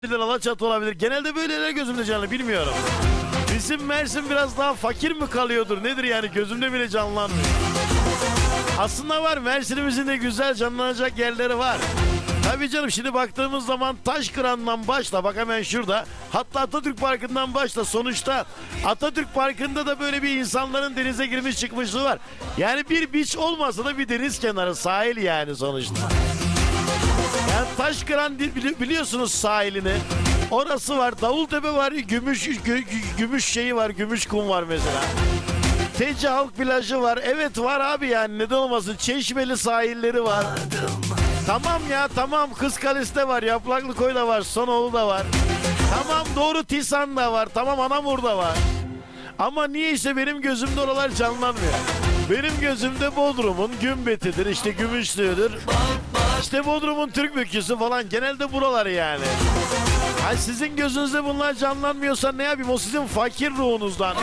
Alaçatı olabilir. Genelde böyleler gözümde canlı, bilmiyorum. Bizim Mersin biraz daha fakir mi kalıyordur nedir yani, gözümde bile canlanmıyor. Aslında var, Mersin'imizin de güzel canlanacak yerleri var. Tabii canım, şimdi baktığımız zaman Taşkıran'dan başla, bak hemen şurada. Hatta Atatürk Parkı'ndan başla. Sonuçta Atatürk Parkı'nda da böyle bir insanların denize girmiş çıkmışlığı var. Yani bir beach olmasa da bir deniz kenarı, sahil yani sonuçta. Yani Taşkıran biliyorsunuz sahilini. Orası var. Davultepe var. Gümüş şeyi var. Gümüşkum var mesela. Tece Halk Plajı var. Evet var abi, yani neden olmasın. Çeşmeli sahilleri var. Tamam ya, tamam. Kız Kalesi de var. Yapraklıkoy da var. Sonoğlu da var. Tamam, doğru, Tisan da var. Tamam, Anamur da var. Ama niye işte benim gözümde oralar canlanmıyor. Benim gözümde Bodrum'un Gümbeti'dir, işte Gümüşlü'dür. İşte Bodrum'un Türkbüküsü falan, genelde buralar yani. Ha, sizin gözünüzde bunlar canlanmıyorsa ne yapayım, o sizin fakir ruhunuzdan.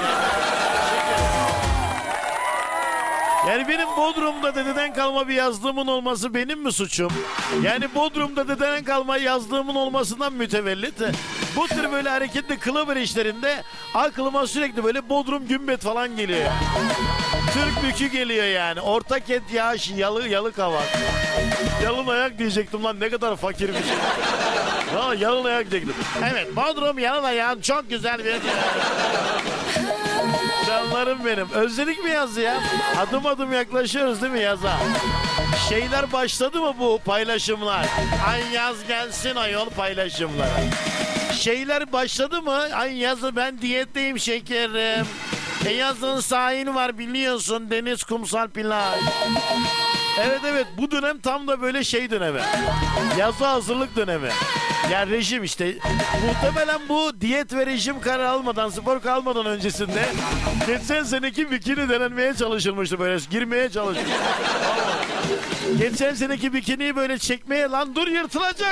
Yani benim Bodrum'da dededen kalma bir yazlığımın olması benim mi suçum? Yani Bodrum'da dededen kalma yazlığımın olmasından mütevellit. Bu tür böyle hareketli kılıbır işlerinde aklıma sürekli böyle Bodrum Gümbet falan geliyor. Türkbükü geliyor yani. Ortakent, Yağış, Yalıkavak. Yalın ayak diyecektim lan, ne kadar fakir bir şey. Valla yalın ayak diyecektim. Evet, Bodrum yalın ayağın çok güzel bir... Canlarım benim. Özledik mi yazı ya? Adım adım yaklaşıyoruz değil mi yaza? Şeyler başladı mı bu paylaşımlar? Ay yaz gelsin ayol paylaşımları. Şeyler başladı mı? Ay yazı ben diyetteyim şekerim. Yazın sahil var biliyorsun, deniz, kumsal, plaj. Evet, bu dönem tam da böyle şey dönemi. Yaza hazırlık dönemi. Yani rejim işte. Muhtemelen bu diyet ve rejim kararı almadan, spor kalmadan öncesinde geçen seneki bikini denenmeye çalışılmıştı, böyle girmeye çalışılmıştı. Geçen seneki bikiniyi böyle çekmeye, lan dur yırtılacak.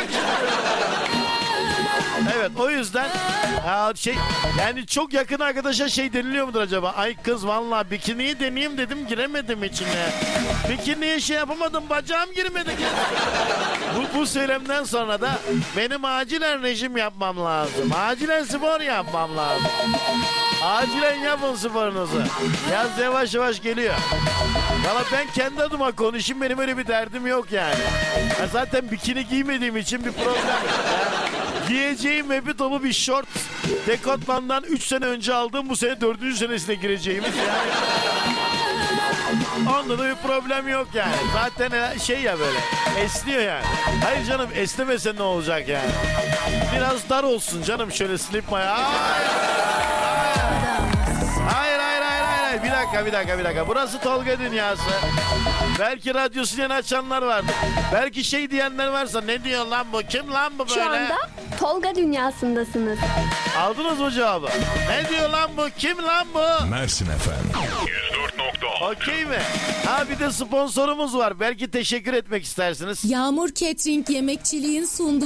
Evet, o yüzden yani çok yakın arkadaşa şey deniliyor mudur acaba? Ay kız vallahi bikiniyi deneyeyim dedim, giremedim içine. Bikiniye şey yapamadım, bacağım girmedi. Bu söylemden sonra da benim acilen rejim yapmam lazım. Acilen spor yapmam lazım. Acilen yapın sporunuzu. Yaz yavaş yavaş geliyor. Valla ben kendi adıma konuşayım, benim öyle bir derdim yok yani. Ya zaten bikini giymediğim için bir problem yok. Giyeceğim hepi topu bir şort, dekotmandan 3 sene önce aldım, bu sene 4. senesine gireceğimiz yani. Onda da bir problem yok yani. Zaten şey ya, böyle esniyor yani. Hayır canım, esnemese ne olacak yani. Biraz dar olsun canım, şöyle slip maya. Hayır. Bir dakika. Burası Tolga Dünyası. Belki radyosunu yeni açanlar vardır. Belki şey diyenler varsa, ne diyor lan bu? Kim lan bu böyle? Şu anda Tolga Dünyası'ndasınız. Aldınız mı cevabı? Ne diyor lan bu? Kim lan bu? Mersin efendim. 104.6. Okey mi? Ha, bir de sponsorumuz var. Belki teşekkür etmek istersiniz. Yağmur Catering Yemekçiliğin sunduğu